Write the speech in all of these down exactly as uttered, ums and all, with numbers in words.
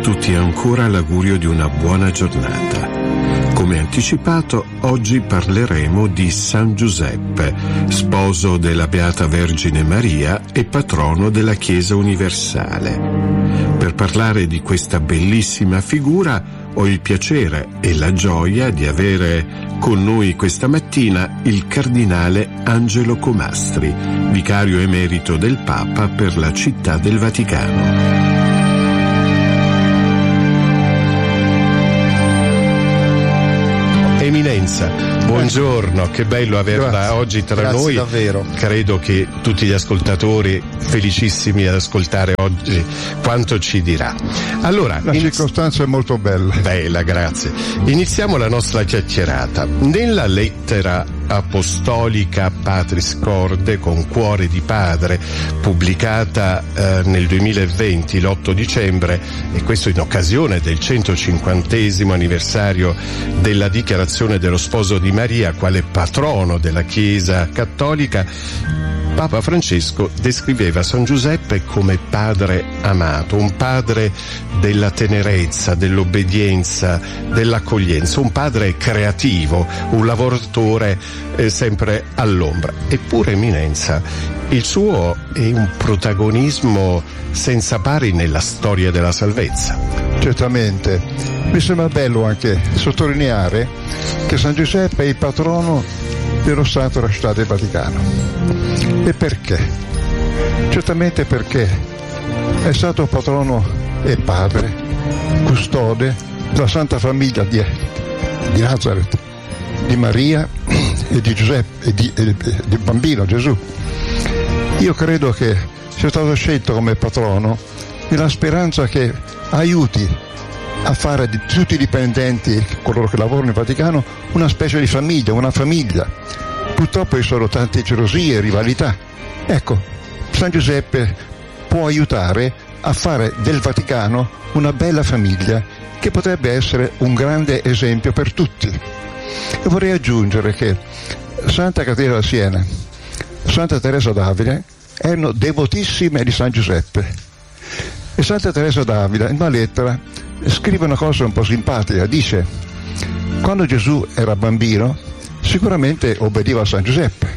tutti ancora l'augurio di una buona giornata. Come anticipato, oggi parleremo di San Giuseppe, sposo della Beata Vergine Maria e patrono della Chiesa universale. Per parlare di questa bellissima figura ho il piacere e la gioia di avere con noi questa mattina il cardinale Angelo Comastri, vicario emerito del Papa per la Città del Vaticano. Eminenza, buongiorno, che bello averla Grazie. oggi tra Grazie noi. Davvero. Credo che tutti gli ascoltatori felicissimi ad ascoltare oggi quanto ci dirà. Allora, la iniz- circostanza è molto bella. Bella, grazie. Iniziamo la nostra chiacchierata. Nella lettera apostolica Patris Corde con cuore di padre, pubblicata eh, nel duemilaventi, l'otto dicembre, e questo in occasione del centocinquantesimo anniversario della dichiarazione dello sposo di Maria quale patrono della Chiesa cattolica, Papa Francesco descriveva San Giuseppe come padre amato, un padre della tenerezza, dell'obbedienza, dell'accoglienza, un padre creativo, un lavoratore eh, sempre all'ombra. Eppure, Eminenza, il suo è un protagonismo senza pari nella storia della salvezza. Certamente. Mi sembra bello anche sottolineare che San Giuseppe è il patrono dello Stato della Città del Vaticano. E perché? Certamente perché è stato patrono e padre, custode della Santa Famiglia di, di Nazareth, di Maria e di Giuseppe e di, e di bambino Gesù. Io credo che sia stato scelto come patrono nella speranza che aiuti a fare di tutti i dipendenti, coloro che lavorano in Vaticano, una specie di famiglia, una famiglia. Purtroppo ci sono tante gelosie e rivalità. Ecco, San Giuseppe può aiutare a fare del Vaticano una bella famiglia che potrebbe essere un grande esempio per tutti. E vorrei aggiungere che Santa Caterina da Siena, Santa Teresa d'Avila erano devotissime di San Giuseppe. E Santa Teresa d'Avila in una lettera scrive una cosa un po' simpatica, dice: quando Gesù era bambino sicuramente obbediva a San Giuseppe.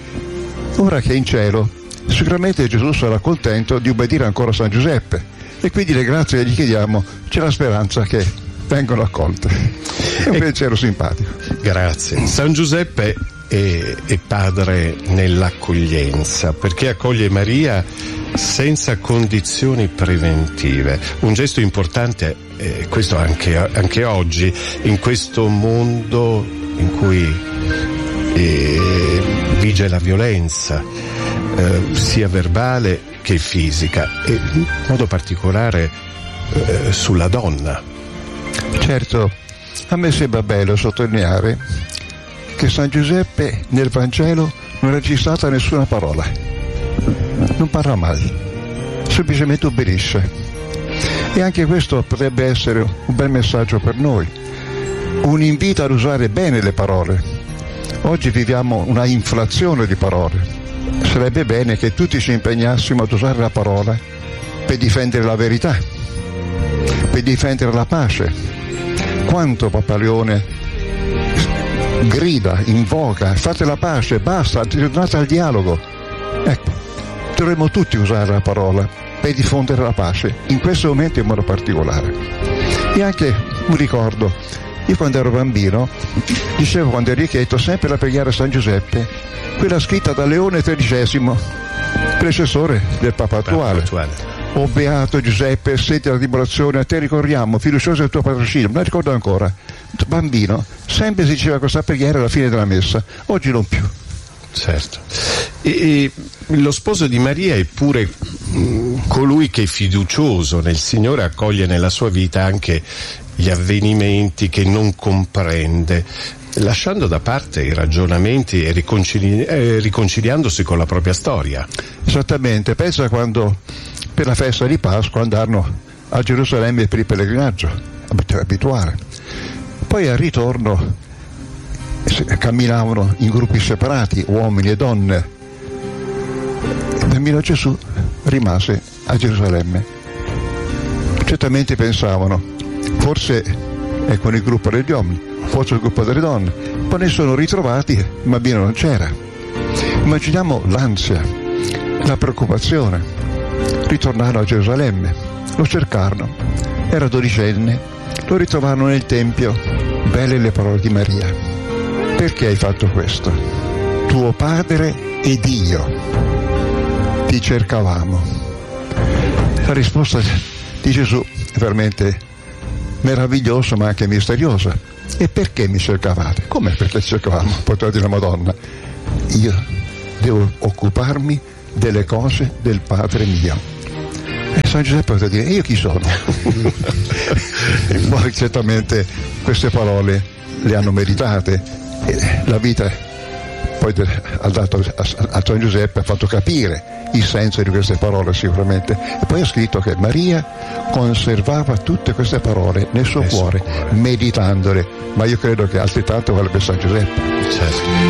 Ora che è in cielo, sicuramente Gesù sarà contento di obbedire ancora a San Giuseppe, e quindi le grazie che gli chiediamo c'è la speranza che vengano accolte. È un pensiero simpatico. Grazie. San Giuseppe è, è padre nell'accoglienza, perché accoglie Maria senza condizioni preventive. Un gesto importante, eh, questo anche, anche oggi, in questo mondo in cui eh, vige la violenza, eh, sia verbale che fisica, e in modo particolare eh, sulla donna. Certo, a me sembra bello sottolineare che San Giuseppe nel Vangelo non è registrata nessuna parola, non parla mai, semplicemente obbedisce. E anche questo potrebbe essere un bel messaggio per noi, un invito ad usare bene le parole. Oggi viviamo una inflazione di parole. Sarebbe bene che tutti ci impegnassimo ad usare la parola per difendere la verità, per difendere la pace. Quanto Papa Leone grida, invoca: fate la pace, basta, tornate al dialogo. Ecco, dovremmo tutti usare la parola per diffondere la pace, in questo momento in modo particolare. E anche un ricordo: io quando ero bambino dicevo, quando ero richietto, sempre la preghiera a San Giuseppe, quella scritta da Leone tredicesimo, predecessore del Papa attuale. attuale. O beato Giuseppe, senti la tribolazione, a te ricorriamo, fiducioso del tuo patrocinio. Me la ricordo ancora. Bambino, sempre si diceva questa preghiera alla fine della messa, oggi non più. Certo. E, e lo sposo di Maria è pure mh, colui che è fiducioso nel Signore, accoglie nella sua vita anche gli avvenimenti che non comprende, lasciando da parte i ragionamenti e riconcili- eh, riconciliandosi con la propria storia. Esattamente, pensa quando per la festa di Pasqua andarono a Gerusalemme per il pellegrinaggio abituale, poi al ritorno camminavano in gruppi separati, uomini e donne. Il bambino Gesù rimase a Gerusalemme. Certamente pensavano, forse è con il gruppo degli uomini, forse il gruppo delle donne, poi ne sono ritrovati, ma il bambino non c'era. Immaginiamo l'ansia, la preoccupazione. Ritornarono a Gerusalemme, lo cercarono, era dodicenne, lo ritrovarono nel Tempio, belle le parole di Maria. Perché hai fatto questo? Tuo padre ed io ti cercavamo. La risposta di Gesù è veramente meravigliosa ma anche misteriosa. E perché mi cercavate? Come perché cercavamo? Poteva dire la Madonna. Io devo occuparmi delle cose del Padre mio. E San Giuseppe poteva dire, io chi sono? E poi certamente queste parole le hanno meritate. E la vita poi ha dato a, a San Giuseppe, ha fatto capire il senso di queste parole sicuramente, e poi ha scritto che Maria conservava tutte queste parole nel suo cuore, meditandole, ma io credo che altrettanto vale per San Giuseppe. Certo.